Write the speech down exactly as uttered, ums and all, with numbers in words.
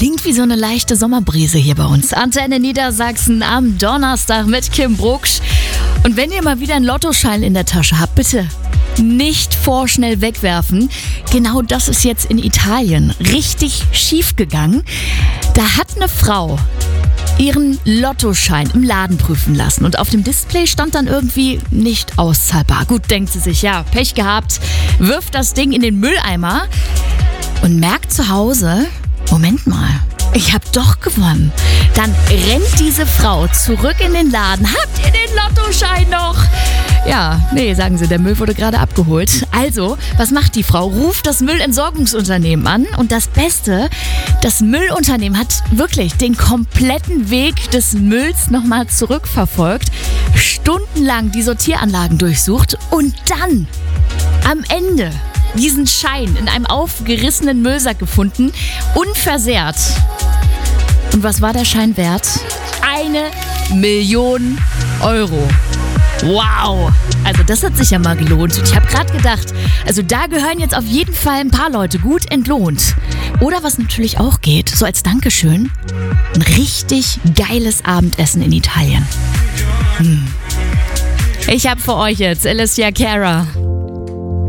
Klingt wie so eine leichte Sommerbrise hier bei uns. Antenne Niedersachsen am Donnerstag mit Kim Brucksch. Und wenn ihr mal wieder einen Lottoschein in der Tasche habt, bitte nicht vorschnell wegwerfen. Genau das ist jetzt in Italien richtig schief gegangen. Da hat eine Frau ihren Lottoschein im Laden prüfen lassen und auf dem Display stand dann irgendwie nicht auszahlbar. Gut, denkt sie sich, ja, Pech gehabt, wirft das Ding in den Mülleimer und merkt zu Hause, Moment mal, ich habe doch gewonnen. Dann rennt diese Frau zurück in den Laden. Habt ihr den Lottoschein noch? Ja, nee, sagen sie, der Müll wurde gerade abgeholt. Also, was macht die Frau? Ruft das Müllentsorgungsunternehmen an. Und das Beste, das Müllunternehmen hat wirklich den kompletten Weg des Mülls nochmal zurückverfolgt, stundenlang die Sortieranlagen durchsucht und dann am Ende diesen Schein in einem aufgerissenen Müllsack gefunden, unversehrt. Und was war der Schein wert? Eine Million Euro. Wow! Also das hat sich ja mal gelohnt. Und ich habe gerade gedacht, also da gehören jetzt auf jeden Fall ein paar Leute gut entlohnt. Oder was natürlich auch geht, so als Dankeschön, ein richtig geiles Abendessen in Italien. Hm. Ich habe für euch jetzt Alessia Cara.